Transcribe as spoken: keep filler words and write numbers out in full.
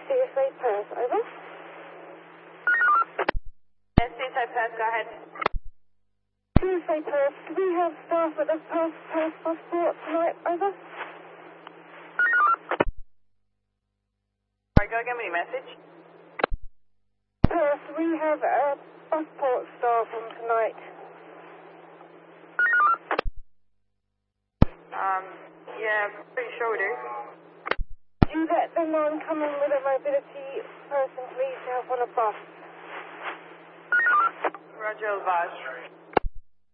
C S A Perth, over. Yes, C S A Perth, go ahead. C S A Perth, do we have staff at the Perth, Perth Busport tonight, over? Sorry, go again with your message. Perth, we have a Busport staff on tonight. Um, yeah, pretty sure we do. Do you let them know I'm coming with a mobility person, please, to help on a bus? Roger, advise.